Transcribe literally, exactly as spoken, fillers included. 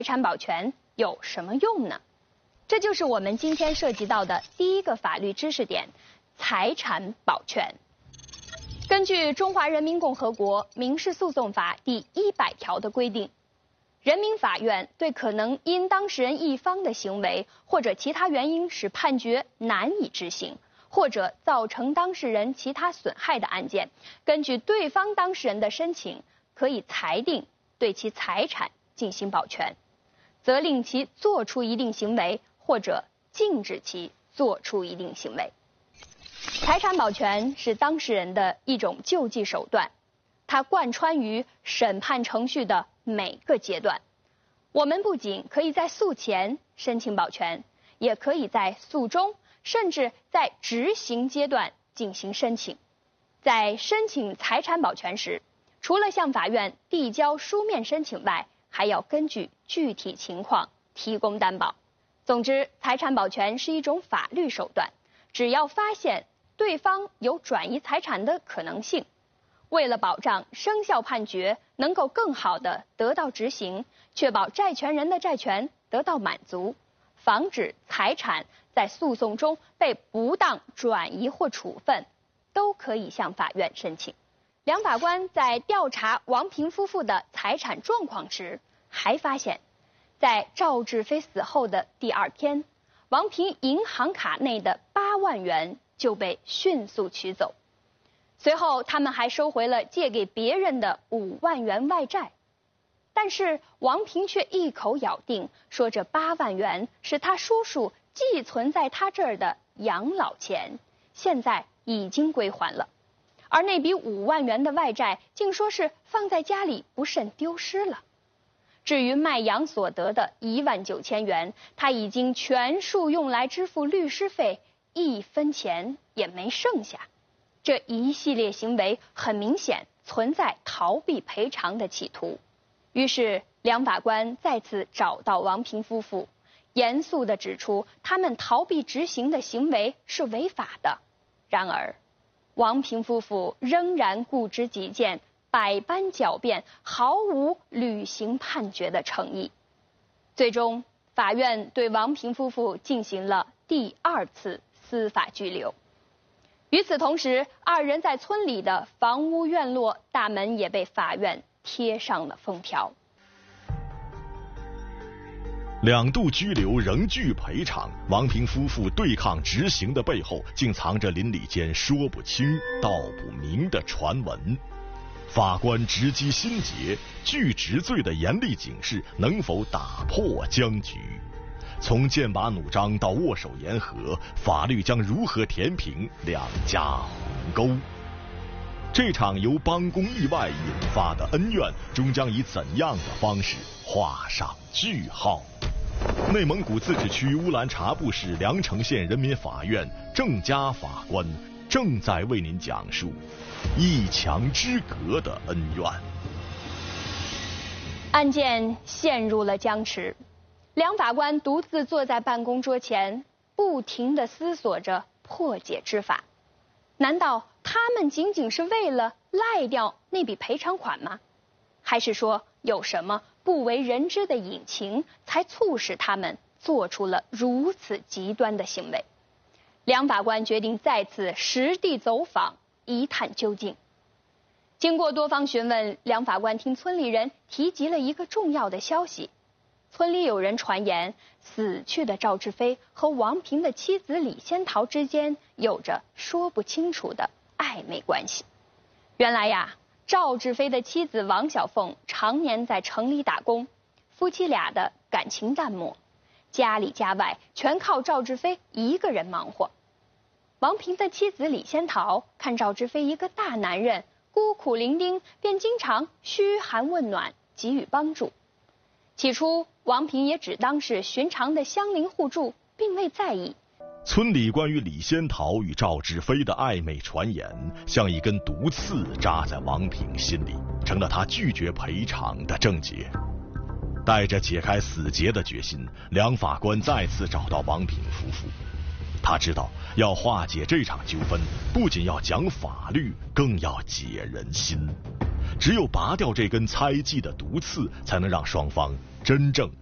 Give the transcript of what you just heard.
产保全有什么用呢？这就是我们今天涉及到的第一个法律知识点——财产保全。根据《中华人民共和国民事诉讼法》第一百条的规定，人民法院对可能因当事人一方的行为或者其他原因使判决难以执行，或者造成当事人其他损害的案件，根据对方当事人的申请，可以裁定对其财产进行保全，责令其做出一定行为，或者禁止其做出一定行为。财产保全是当事人的一种救济手段，它贯穿于审判程序的每个阶段。我们不仅可以在诉前申请保全，也可以在诉中，甚至在执行阶段进行申请。在申请财产保全时，除了向法院递交书面申请外，还要根据具体情况提供担保。总之，财产保全是一种法律手段，只要发现对方有转移财产的可能性，为了保障生效判决能够更好地得到执行，确保债权人的债权得到满足，防止财产在诉讼中被不当转移或处分，都可以向法院申请。梁法官在调查王平夫妇的财产状况时，还发现，在赵志飞死后的第二天，王平银行卡内的八万元就被迅速取走。随后，他们还收回了借给别人的五万元外债，但是王平却一口咬定说这八万元是他叔叔寄存在他这儿的养老钱，现在已经归还了。而那笔五万元的外债，竟说是放在家里不慎丢失了。至于卖羊所得的一万九千元，他已经全数用来支付律师费，一分钱也没剩下。这一系列行为很明显存在逃避赔偿的企图。于是梁法官再次找到王平夫妇，严肃地指出他们逃避执行的行为是违法的。然而王平夫妇仍然固执己见，百般狡辩，毫无履行判决的诚意。最终，法院对王平夫妇进行了第二次司法拘留。与此同时，二人在村里的房屋院落大门也被法院贴上了封条。 两度拘留仍拒赔偿，王平夫妇对抗执行的背后，竟藏着邻里间说不清道不明的传闻。法官直击心结，拒执罪的严厉警示能否打破僵局？从剑拔弩张到握手言和，法律将如何填平两家鸿沟？这场由帮工意外引发的恩怨，终将以怎样的方式画上句号？内蒙古自治区乌兰察布市凉城县人民法院郑家法官正在为您讲述一墙之隔的恩怨。 案件陷入了僵持，梁法官独自坐在办公桌前，不停地思索着破解之法。难道他们仅仅是为了赖掉那笔赔偿款吗？还是说有什么不为人知的隐情，才促使他们做出了如此极端的行为？梁法官决定再次实地走访，一探究竟。经过多方询问，梁法官听村里人提及了一个重要的消息：村里有人传言，死去的赵志飞和王平的妻子李仙桃之间有着说不清楚的暧昧关系。原来呀，赵志飞的妻子王小凤常年在城里打工，夫妻俩的感情淡漠，家里家外全靠赵志飞一个人忙活。王平的妻子李仙桃看赵志飞一个大男人孤苦伶仃，便经常嘘寒问暖，给予帮助。起初王平也只当是寻常的相邻互助，并未在意。 村里关于李仙桃与赵志飞的暧昧传言，像一根毒刺扎在王平心里，成了他拒绝赔偿的症结。带着解开死结的决心，梁法官再次找到王平夫妇。他知道，要化解这场纠纷，不仅要讲法律，更要解人心。只有拔掉这根猜忌的毒刺，才能让双方真正